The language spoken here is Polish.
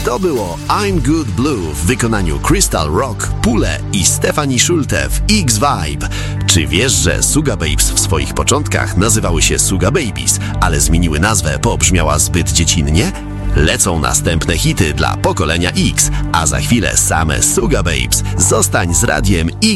To było I'm Good Blue w wykonaniu Crystal Rock, Pule i Stephanie Schulte w X-Vibe. Czy wiesz, że Sugababes w swoich początkach nazywały się Sugababies, ale zmieniły nazwę, bo brzmiała zbyt dziecinnie? Lecą następne hity dla pokolenia X, a za chwilę same Sugababes. Zostań z radiem